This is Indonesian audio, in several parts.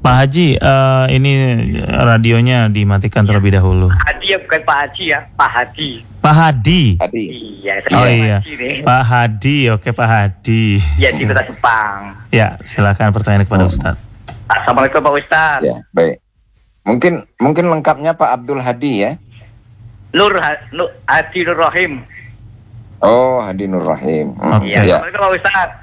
Pak Haji, ini radionya dimatikan terlebih dahulu. Hadi ya, bukan Pak Haji ya, Pak Hadi. Pak Hadi. Hadi. Iya, Oh saya iya, Haji nih. Pak Hadi. Oke, Pak Hadi. Ya, di Kota Sepang. Ya, silakan pertanyaan kepada Ustadz. Assalamualaikum Pak Ustadz. Ya, baik. Mungkin lengkapnya Pak Abdul Hadi ya. Hadi Nur Rahim. Oh, Hadi Nur Rahim. Oke. Iya, Ya. Assalamualaikum Pak Ustadz.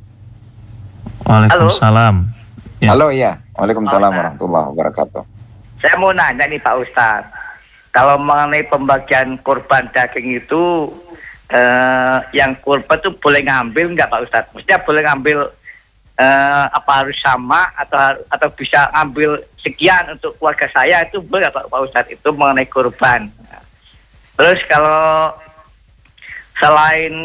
Waalaikumsalam. Ya. Halo ya. Waalaikumsalam Halo, Pak. warahmatullahi wabarakatuh. Saya mau nanya nih Pak Ustadz. Kalau mengenai pembagian kurban daging itu, yang kurban itu boleh ngambil nggak Pak Ustadz? Maksudnya boleh ngambil apa harus sama atau bisa ambil sekian untuk keluarga saya, itu boleh nggak Pak Ustadz? Itu mengenai kurban. Terus kalau selain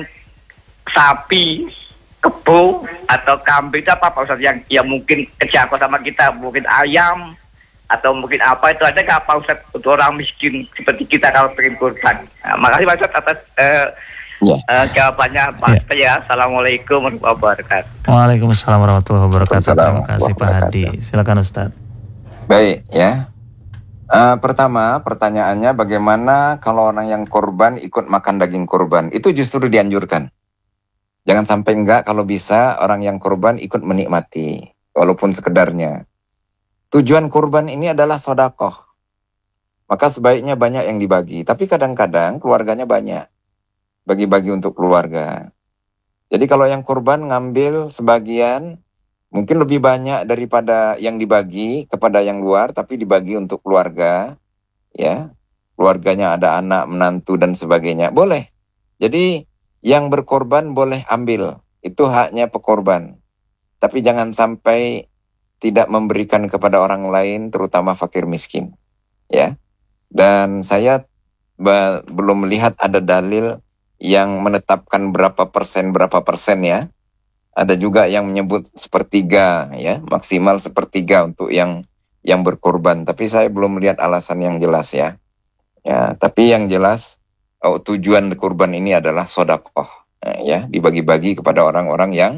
sapi, kebo atau kambing itu apa Pak Ustadz yang mungkin kejangkau sama kita, mungkin ayam atau mungkin apa, itu ada nggak Pak Ustadz untuk orang miskin seperti kita kalau pengen kurban? Nah, makasih Pak Ustadz atas jawabannya Pak. Ya. Assalamualaikum warahmatullahi wabarakatuh. Waalaikumsalam warahmatullahi wabarakatuh. Terima Waalaikumsalam kasih Pak Hadi. Silakan Ustadz. Baik ya. Pertama pertanyaannya, bagaimana kalau orang yang korban ikut makan daging korban? Itu justru dianjurkan. Jangan sampai enggak, kalau bisa orang yang korban ikut menikmati, walaupun sekedarnya. Tujuan kurban ini adalah sedekah. Maka sebaiknya banyak yang dibagi. Tapi kadang-kadang keluarganya banyak. Bagi-bagi untuk keluarga. Jadi kalau yang kurban ngambil sebagian, mungkin lebih banyak daripada yang dibagi kepada yang luar, tapi dibagi untuk keluarga. Ya, keluarganya ada anak, menantu, dan sebagainya. Boleh. Jadi yang berkorban boleh ambil. Itu haknya pekorban. Tapi jangan sampai tidak memberikan kepada orang lain, terutama fakir miskin. Ya. Dan saya belum melihat ada dalil yang menetapkan berapa persen ya. Ada juga yang menyebut sepertiga ya, maksimal sepertiga untuk yang berkorban. Tapi saya belum melihat alasan yang jelas ya. Ya, tapi yang jelas tujuan kurban ini adalah sedekah ya, dibagi-bagi kepada orang-orang yang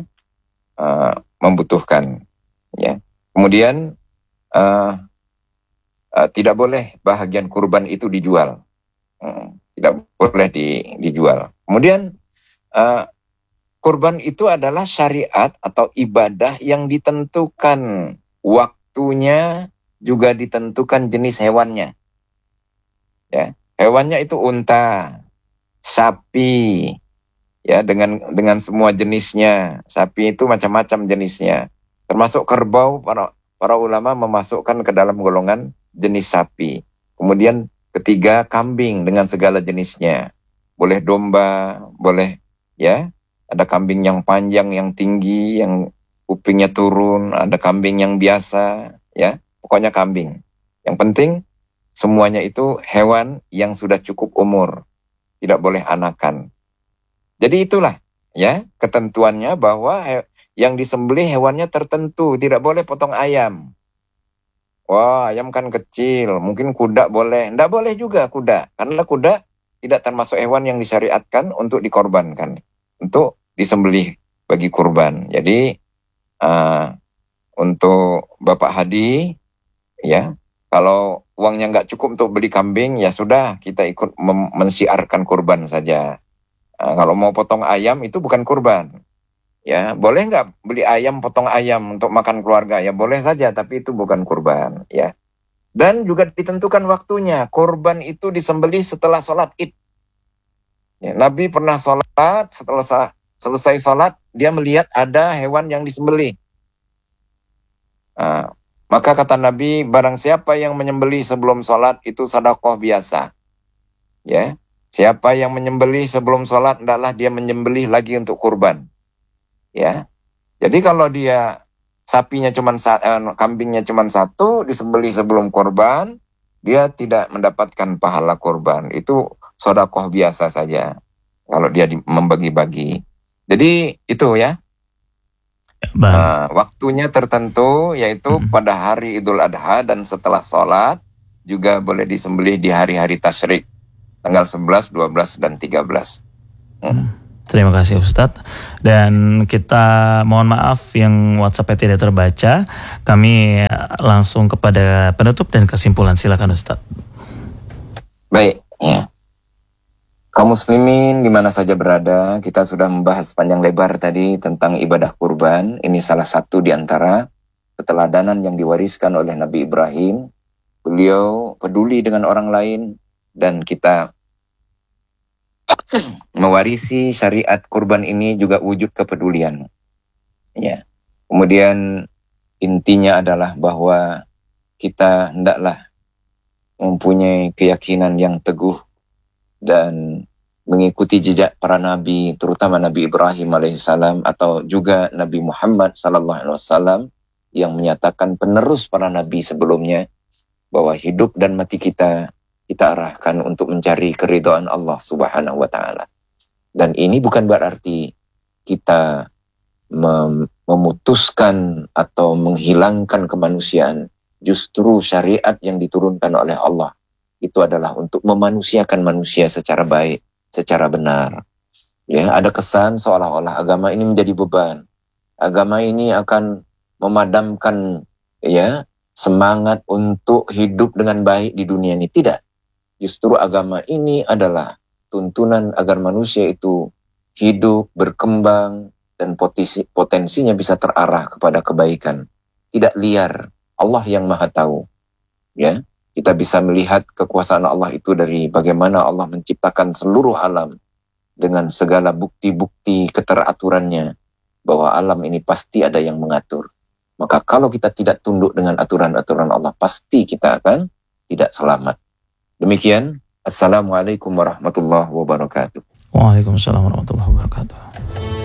membutuhkan ya. Kemudian tidak boleh bahagian kurban itu dijual. Tidak boleh dijual. Kemudian kurban itu adalah syariat atau ibadah yang ditentukan waktunya, juga ditentukan jenis hewannya. Ya, hewannya itu unta, sapi, ya dengan semua jenisnya. Sapi itu macam-macam jenisnya. Termasuk kerbau, para ulama memasukkan ke dalam golongan jenis sapi. Kemudian ketiga, kambing dengan segala jenisnya. Boleh domba, boleh ya. Ada kambing yang panjang, yang tinggi, yang kupingnya turun, ada kambing yang biasa, ya. Pokoknya kambing. Yang penting semuanya itu hewan yang sudah cukup umur. Tidak boleh anakan. Jadi itulah ya ketentuannya, bahwa yang disembelih hewannya tertentu. Tidak boleh potong ayam. Wah, ayam kan kecil. Mungkin kuda boleh. Tidak boleh juga kuda. Karena kuda tidak termasuk hewan yang disyariatkan untuk dikorbankan. Untuk disembelih bagi kurban. Jadi untuk Bapak Hadi, ya, kalau uangnya nggak cukup untuk beli kambing, ya sudah, kita ikut mensiarkan kurban saja. Kalau mau potong ayam itu bukan kurban. Ya, boleh nggak beli ayam, potong ayam untuk makan keluarga? Ya boleh saja, tapi itu bukan kurban. Ya. Dan juga ditentukan waktunya. Kurban itu disembelih setelah sholat Id. Ya, Nabi pernah sholat, setelah selesai sholat, dia melihat ada hewan yang disembelih. Maka kata Nabi, barang siapa yang menyembelih sebelum sholat itu sedekah biasa. Ya, siapa yang menyembelih sebelum sholat, hendaklah dia menyembelih lagi untuk kurban. Ya, jadi kalau dia sapinya kambingnya cuma satu, disembelih sebelum kurban, dia tidak mendapatkan pahala kurban. Itu sedekah biasa saja. Kalau dia membagi-bagi. Jadi itu ya. Waktunya tertentu, yaitu pada hari Idul Adha dan setelah sholat. Juga boleh disembelih di hari-hari tasyrik, tanggal 11, 12, dan 13. Terima kasih Ustadz. Dan kita mohon maaf yang WhatsApp-nya tidak terbaca. Kami langsung kepada penutup dan kesimpulan. Silakan Ustadz. Baik, ya. Kaum muslimin di mana saja berada, kita sudah membahas panjang lebar tadi tentang ibadah kurban. Ini salah satu di antara keteladanan yang diwariskan oleh Nabi Ibrahim. Beliau peduli dengan orang lain dan kita mewarisi syariat kurban ini juga wujud kepedulian. Ya. Kemudian intinya adalah bahwa kita hendaklah mempunyai keyakinan yang teguh dan mengikuti jejak para nabi, terutama Nabi Ibrahim alaihissalam atau juga Nabi Muhammad sallallahu alaihi wasallam yang menyatakan penerus para nabi sebelumnya bahwa hidup dan mati kita arahkan untuk mencari keridhaan Allah Subhanahu wa taala. Dan ini bukan berarti kita memutuskan atau menghilangkan kemanusiaan. Justru syariat yang diturunkan oleh Allah itu adalah untuk memanusiakan manusia secara baik, secara benar. Ya, ada kesan seolah-olah agama ini menjadi beban. Agama ini akan memadamkan ya semangat untuk hidup dengan baik di dunia ini. Tidak. Justru agama ini adalah tuntunan agar manusia itu hidup, berkembang, dan potensinya bisa terarah kepada kebaikan. Tidak liar. Allah yang Maha Tahu. Ya, kita bisa melihat kekuasaan Allah itu dari bagaimana Allah menciptakan seluruh alam dengan segala bukti-bukti keteraturannya bahwa alam ini pasti ada yang mengatur. Maka kalau kita tidak tunduk dengan aturan-aturan Allah, pasti kita akan tidak selamat. Demikian, Assalamualaikum warahmatullahi wabarakatuh. Waalaikumsalam warahmatullahi wabarakatuh.